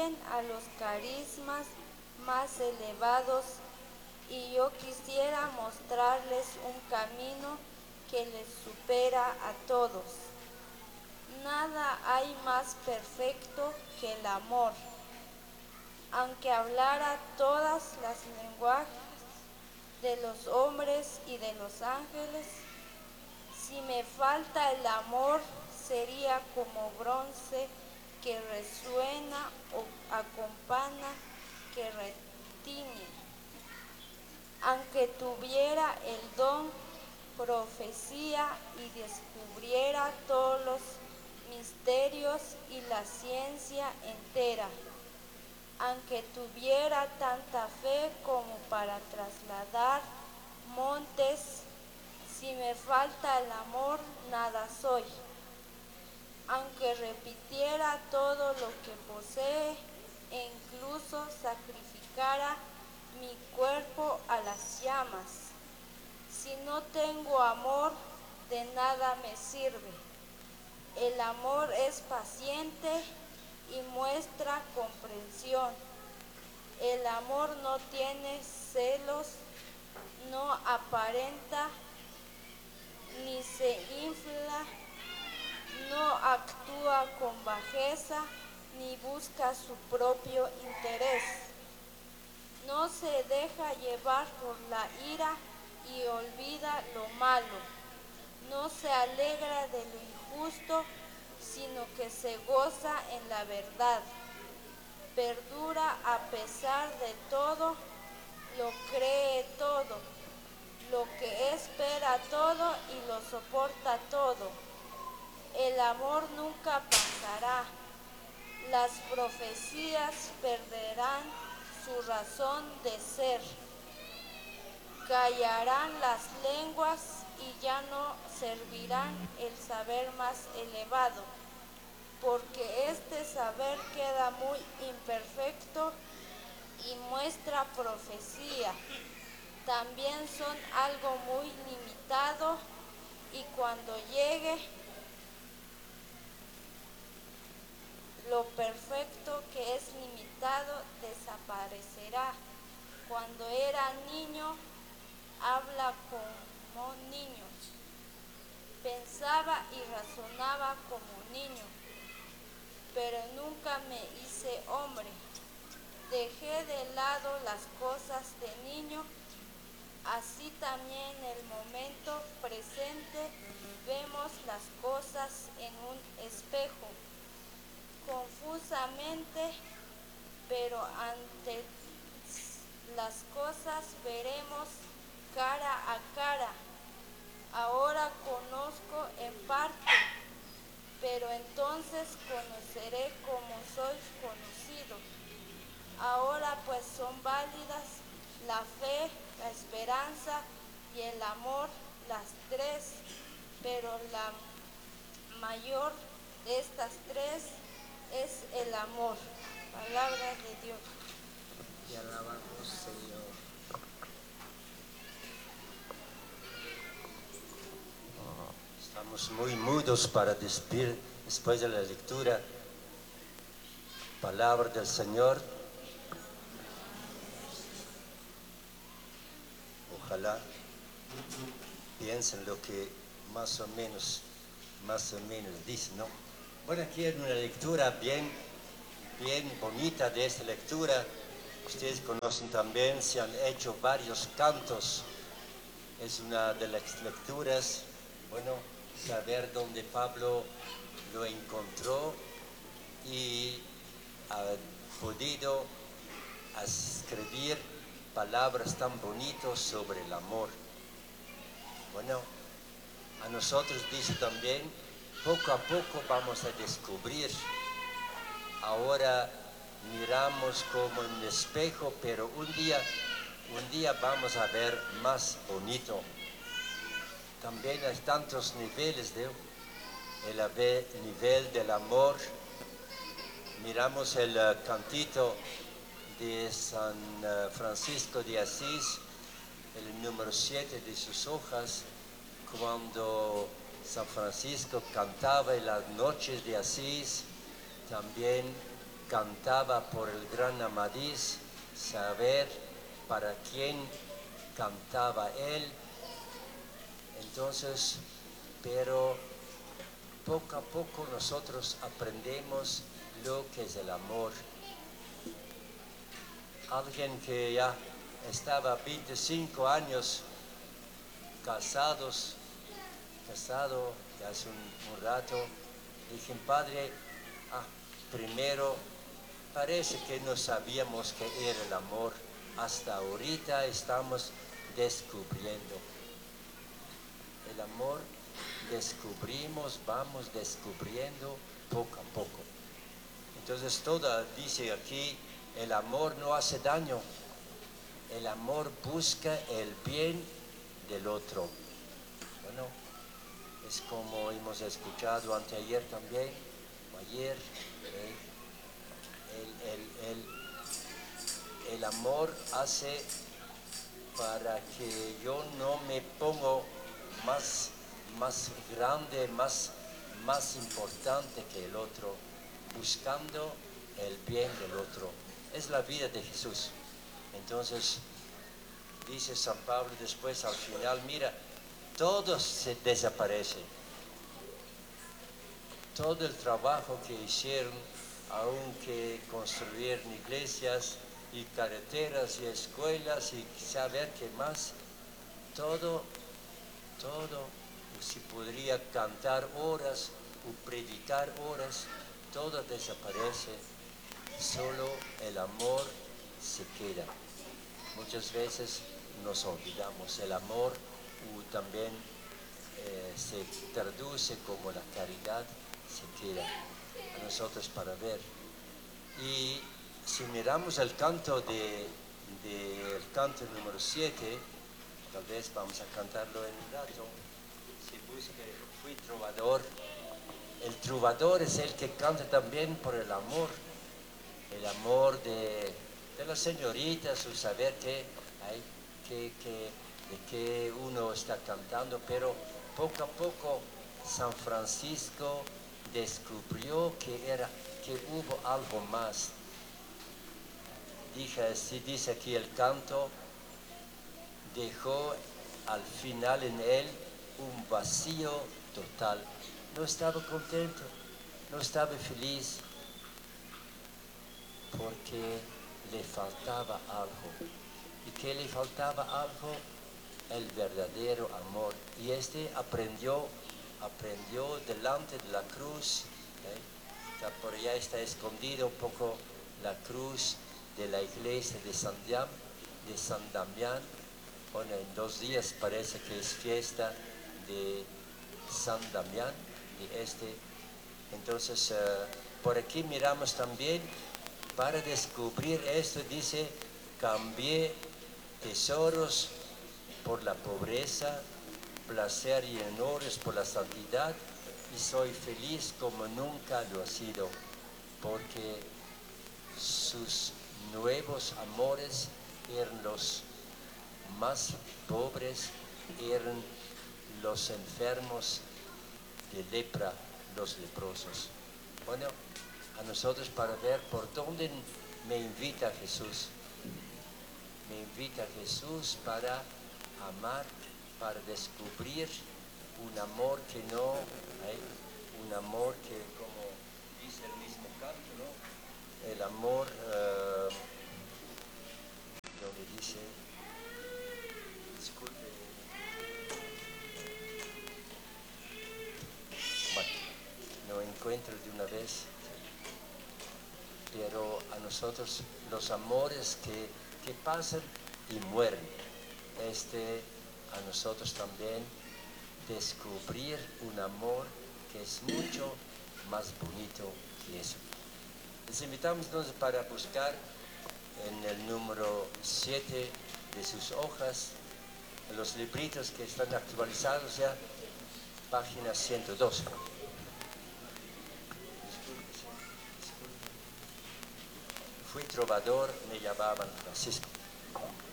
aspiren a los carismas más elevados y yo quisiera mostrarles un camino que les supera a todos. Nada hay más perfecto que el amor. Aunque hablara todas las lenguajes de los hombres y de los ángeles, si me falta el amor, sería como bronce que resuena o a campana que retiñe. Aunque tuviera el don profecía y descubriera todos los misterios y la ciencia entera, aunque tuviera tanta fe como para trasladar montes, si me falta el amor, nada soy. Aunque repitiera todo lo que posee e incluso sacrificara mi cuerpo a las llamas, si no tengo amor, de nada me sirve. El amor es paciente y muestra comprensión. El amor no tiene celos, no aparenta ni se infla, no actúa con bajeza ni busca su propio interés. No se deja llevar por la ira y olvida lo malo. No se alegra de lo injusto, sino que se goza en la verdad. Perdura a pesar de todo, lo cree todo, lo que espera todo y lo soporta todo. El amor nunca pasará. Las profecías perderán su razón de ser. Callarán las lenguas y ya no servirán el saber más elevado, porque este saber queda muy imperfecto y muestra profecía. También son algo muy limitado y cuando llegue lo perfecto que es limitado desaparecerá. Cuando era niño, habla como niño, pensaba y razonaba como niño, pero nunca me hice hombre. Dejé de lado las cosas de niño, así también en el momento presente vemos las cosas en un espejo, confusamente, pero ante las cosas veremos cara a cara. Ahora conozco en parte, pero entonces conoceré como soy conocido. Ahora pues son válidas la fe, la esperanza y el amor, las tres, pero la mayor de estas tres es el amor. Palabra de Dios. Te alabamos, Señor. Estamos muy mudos para después de la lectura. Palabra del Señor. Ojalá piensen lo que más o menos dice, ¿no? Bueno, aquí hay una lectura bien bonita de esta lectura. Ustedes conocen también, se han hecho varios cantos. Es una de las lecturas, bueno, saber dónde Pablo lo encontró y ha podido escribir palabras tan bonitas sobre el amor. Bueno, a nosotros dice también, poco a poco vamos a descubrir. Ahora miramos como en un espejo, pero un día vamos a ver más bonito. También hay tantos niveles el nivel del amor. Miramos el cantito de San Francisco de Asís, el número 7 de sus hojas, cuando San Francisco cantaba en las noches de Asís, también cantaba por el gran Amadís, saber para quién cantaba él. Entonces, pero poco a poco nosotros aprendemos lo que es el amor. Alguien que ya estaba 25 años casado ya hace un rato, dije, padre, primero parece que no sabíamos qué era el amor, hasta ahorita estamos descubriendo. El amor vamos descubriendo poco a poco. Entonces dice aquí, el amor no hace daño, el amor busca el bien del otro. Bueno, es como hemos escuchado anteayer también, o ayer, el amor hace para que yo no me pongo más grande, más importante que el otro, buscando el bien del otro. Es la vida de Jesús. Entonces, dice San Pablo después al final, mira, todo se desaparece. Todo el trabajo que hicieron, aunque construyeron iglesias y carreteras y escuelas y saber qué más, todo, si podría cantar horas o predicar horas, todo desaparece, solo el amor se queda. Muchas veces nos olvidamos el amor, o también se traduce como la caridad, se queda a nosotros para ver. Y si miramos el canto el canto número 7, tal vez vamos a cantarlo en un rato. Si busca, fui trovador. El trovador es el que canta también por el amor de las señoritas, o saber de qué uno está cantando, pero poco a poco San Francisco descubrió que hubo algo más. Dice aquí el canto, dejó al final en él un vacío total. No estaba contento, no estaba feliz, porque le faltaba algo. ¿Y qué le faltaba algo? El verdadero amor. Y aprendió delante de la cruz, por allá está escondida un poco la cruz de la iglesia de San Damián. Bueno, en 2 días parece que es fiesta de San Damián, Entonces, por aquí miramos también, para descubrir esto, dice, cambié tesoros por la pobreza, placer y honores por la santidad, y soy feliz como nunca lo ha sido, porque sus nuevos amores eran los más pobres, eran los enfermos de lepra, los leprosos. Bueno, a nosotros para ver por dónde me invita Jesús. Me invita Jesús para amar, para descubrir un amor que un amor que, como dice el mismo canto, ¿no? El amor, donde dice, disculpe, bueno, no encuentro de una vez, pero a nosotros los amores que pasan y mueren, a nosotros también descubrir un amor que es mucho más bonito que eso. Les invitamos entonces para buscar en el número 7 de sus hojas, en los libritos que están actualizados ya, página 102. Fui trovador, me llamaban Francisco.